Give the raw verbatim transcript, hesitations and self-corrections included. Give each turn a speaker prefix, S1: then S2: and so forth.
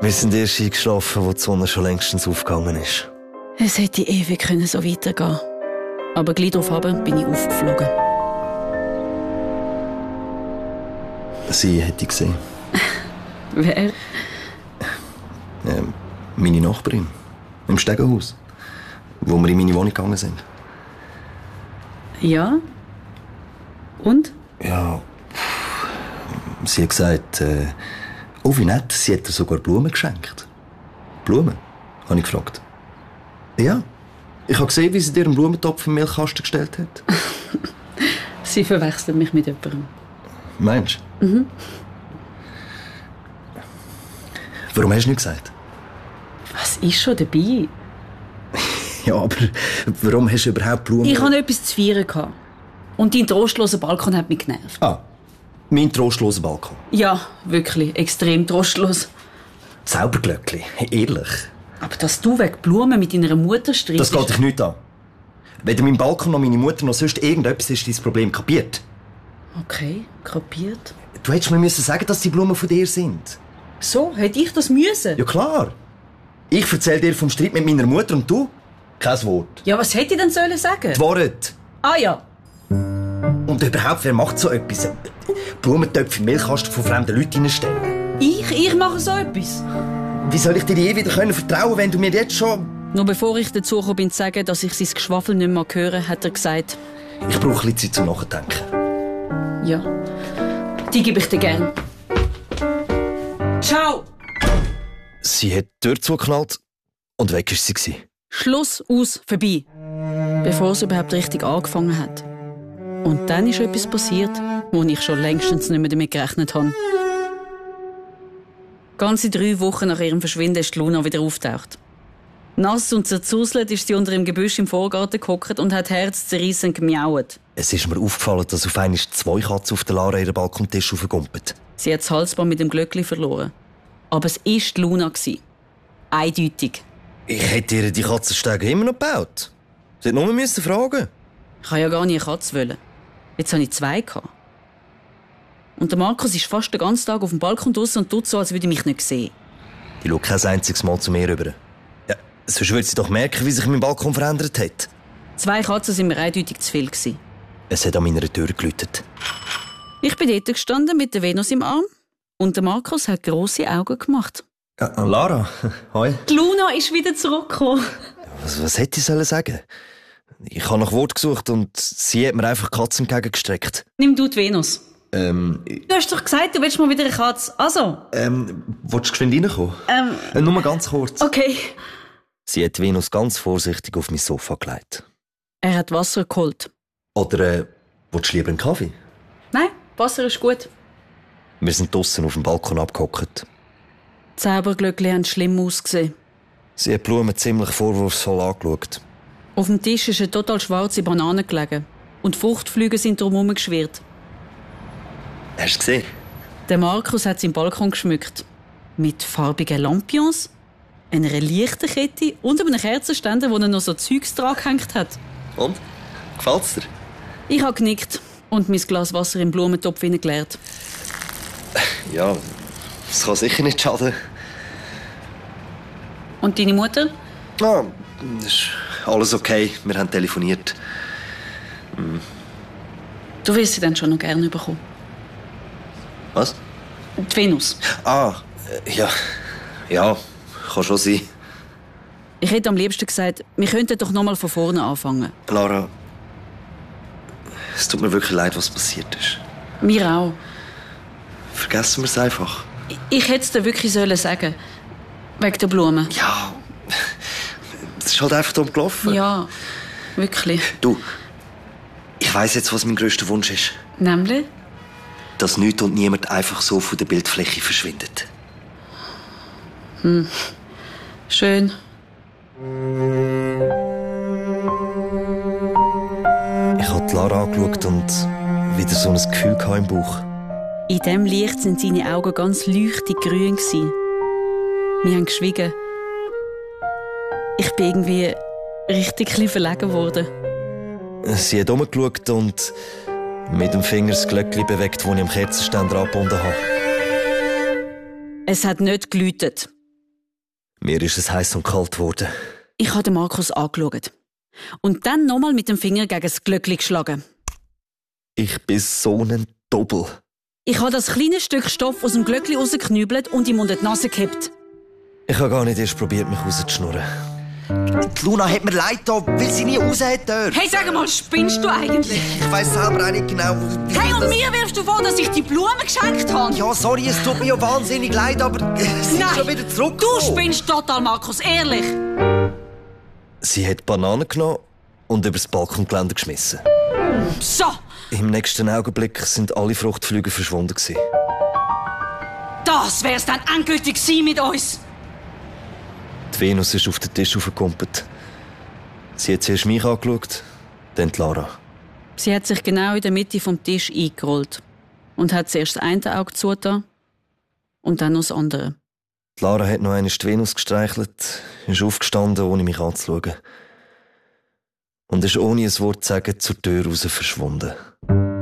S1: Wir sind erst eingeschlafen, wo die Sonne schon längstens aufgegangen ist.
S2: Es hätte ewig können so weitergehen. Aber gleich darauf bin ich aufgeflogen.
S1: Sie hätte ich gesehen.
S2: Wer?
S1: Ähm, meine Nachbarin. Im Stegenhaus. Wo wir in meine Wohnung gegangen sind.
S2: Ja? Und?
S1: Ja. Sie hat gesagt, äh, oh wie nett, sie hat ihr sogar Blumen geschenkt. Blumen? Habe ich gefragt. Ja. Ich habe gesehen, wie sie dir einen Blumentopf im Milchkasten gestellt hat.
S2: Sie verwechselt mich mit jemandem.
S1: Meinst du?
S2: Mhm.
S1: Warum hast du nicht gesagt?
S2: Was ist schon dabei?
S1: Ja, aber warum hast du überhaupt Blumen?
S2: Ich hatte etwas zu feiern. Gehabt. Und dein trostloser Balkon hat mich genervt.
S1: Ah, mein trostloser Balkon.
S2: Ja, wirklich. Extrem trostlos.
S1: Zauberglöckli, ehrlich.
S2: Aber dass du wegen Blumen mit deiner Mutter streitest...
S1: Das geht dich nicht an. Weder mein Balkon noch meine Mutter noch sonst irgendetwas ist dein Problem kapiert.
S2: Okay, kapiert.
S1: Du hättest mir müssen sagen, dass die Blumen von dir sind.
S2: So, hätte ich das müssen?
S1: Ja klar. Ich erzähle dir vom Streit mit meiner Mutter und du? Kein Wort.
S2: Ja, was hätte ich denn sollen sagen?
S1: Die Wahrheit.
S2: Ah ja.
S1: Und überhaupt, wer macht so etwas? Blumentöpfe im Milchkasten von fremden Leuten reinstellen?
S2: Ich? Ich mache so etwas?
S1: Wie soll ich dir je wieder können vertrauen, wenn du mir jetzt schon...
S2: Nur bevor ich dazu gekommen bin, zu sagen, dass ich sein Geschwafel nicht mehr höre, hat er gesagt...
S1: Ich brauche ein bisschen Zeit zum Nachdenken.
S2: Ja, die gebe ich dir gern. Ciao!
S1: Sie hat die Tür zugeknallt und weg war sie.
S2: Schluss, aus, vorbei. Bevor es überhaupt richtig angefangen hat. Und dann ist etwas passiert, wo ich schon längstens nicht mehr damit gerechnet habe. Ganze drei Wochen nach ihrem Verschwinden ist Luna wieder auftaucht. Nass und zerzuselt ist sie unter dem Gebüsch im Vorgarten gehockt und hat herzzerreissend gemiaut.
S1: Es ist mir aufgefallen, dass auf einmal zwei Katzen auf der Lara ihren Balkontisch aufgekumpeln.
S2: Sie hat das Halsband mit dem Glöckli verloren. Aber es war die Luna. Eindeutig.
S1: Ich hätte ihr die Katzenstege immer noch gebaut. Sie hätte nur müssen fragen.
S2: Ich wollte ja gar nicht eine Katze wollen. Jetzt hatte ich zwei gehabt. Und der Markus ist fast den ganzen Tag auf dem Balkon draussen und tut so, als würde ich mich nicht sehen.
S1: Die schaut kein einziges Mal zu mir rüber. Ja, sonst würde sie doch merken, wie sich mein Balkon verändert hat.
S2: Zwei Katzen waren mir eindeutig zu viel gewesen.
S1: Es hat an meiner Tür geläutet.
S2: Ich bin dort gestanden mit der Venus im Arm und der Markus hat grosse Augen gemacht.
S1: Ja, Lara, hoi.
S2: Die Luna ist wieder zurückgekommen.
S1: Was, was hätte ich sollen sagen? Ich habe nach Wort gesucht und sie hat mir einfach Katzen entgegengestreckt.
S2: Nimm du die Venus.
S1: Ähm...
S2: Du hast doch gesagt, du willst mal wieder eine Katze. Also.
S1: Ähm, willst du geschwind reinkommen?
S2: Ähm...
S1: Äh, nur ganz kurz.
S2: Okay.
S1: Sie hat Venus ganz vorsichtig auf mein Sofa gelegt.
S2: Er hat Wasser geholt.
S1: Oder, äh, willst du lieber einen Kaffee?
S2: Nein, Wasser ist gut.
S1: Wir sind draussen auf dem Balkon abgehockt.
S2: Die Zauberglöckli haben schlimm ausgesehen.
S1: Sie hat die Blumen ziemlich vorwurfsvoll angeschaut.
S2: Auf dem Tisch ist eine total schwarze Banane gelegen. Und Fruchtflüge sind drumherum geschwirrt.
S1: Hast du gesehen?
S2: Der Markus hat seinen Balkon geschmückt. Mit farbigen Lampions, einer Lichterkette und einem Kerzenständer, wo er noch so Zeugs dran gehängt hat.
S1: Und? Gefällt's dir?
S2: Ich habe genickt und mein Glas Wasser im Blumentopf hineingeleert.
S1: Ja, das kann sicher nicht schaden.
S2: Und deine Mutter?
S1: Ah, das ist alles okay. Wir haben telefoniert. Hm.
S2: Du wirst sie dann schon noch gerne bekommen.
S1: Was?
S2: Die Venus.
S1: Ah, äh, ja. Ja, kann schon sein.
S2: Ich hätte am liebsten gesagt, wir könnten doch noch mal von vorne anfangen.
S1: Lara, es tut mir wirklich leid, was passiert ist.
S2: Mir auch.
S1: Vergessen wir es einfach.
S2: Ich, ich hätte es dir wirklich sollen sagen. Wegen der Blumen.
S1: Ja, es ist halt einfach dumm gelaufen.
S2: Ja, wirklich.
S1: Du, ich weiss jetzt, was mein grösster Wunsch ist.
S2: Nämlich?
S1: Dass nichts und niemand einfach so von der Bildfläche verschwindet.
S2: Hm. Schön.
S1: Ich habe Lara angeschaut und wieder so ein Gefühl im Bauch.
S2: In diesem Licht sind seine Augen ganz leuchtig grün. Wir haben geschwiegen. Ich bin irgendwie richtig verlegen worden.
S1: Sie hat umgeschaut und mit dem Finger das Glöckchen bewegt, das ich am Kerzenständer angebunden habe.
S2: Es hat nicht geläutet.
S1: Mir ist es heiß und kalt geworden.
S2: Ich habe den Markus angeschaut. Und dann nochmal mit dem Finger gegen das Glöckli geschlagen.
S1: Ich bin so ein Doppel.
S2: Ich habe das kleine Stück Stoff aus dem Glöckli rausgeknübelt und ihm unter die Nase gehabt.
S1: Ich habe gar nicht erst probiert, mich rauszuschnurren.
S3: Die Luna hat mir leid da, weil sie nie raus hat dürfen.
S2: Hey, sag mal, spinnst du eigentlich?
S3: Ich weiss selber auch nicht genau, wie
S2: Hey, und
S3: das...
S2: mir wirfst du vor, dass ich die Blumen geschenkt habe?
S3: Ja, sorry, es tut mir ja wahnsinnig leid, aber sie ist
S2: Nein,
S3: schon wieder zurück.
S2: Du spinnst total, Markus, ehrlich.
S1: Sie hat Bananen genommen und übers Balkongeländer geschmissen.
S2: So,
S1: Im nächsten Augenblick sind alle Fruchtflüge verschwunden gewesen.
S2: das wär's dann endgültig gewesen mit uns.
S1: Die Venus ist auf den Tisch aufgekumpelt. Sie hat zuerst mich angeschaut, dann die Lara.
S2: Sie hat sich genau in der Mitte vom Tisch eingerollt und hat zuerst das eine Auge zugetan und dann noch das andere.
S1: Die Lara hat noch einmal die Venus gestreichelt, ist aufgestanden, ohne mich anzuschauen. Und ist ohne ein Wort zu sagen zur Tür raus verschwunden.